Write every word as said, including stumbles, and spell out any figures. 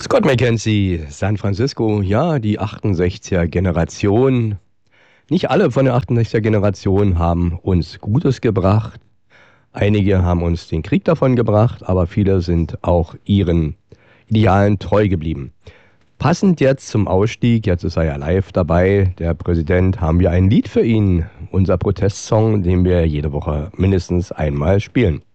Scott McKenzie, San Francisco, ja, die achtundsechziger-Generation. Nicht alle von der achtundsechziger-Generation haben uns Gutes gebracht. Einige haben uns den Krieg davon gebracht, aber viele sind auch ihren Idealen treu geblieben. Passend jetzt zum Ausstieg, jetzt ist er ja live dabei, der Präsident, haben wir ein Lied für ihn. Unser Protestsong, den wir jede Woche mindestens einmal spielen.